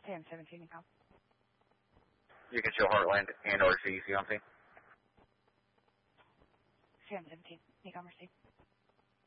CM17,你好。 You can show Heartland and or CEC on scene. CM17,你好，merci。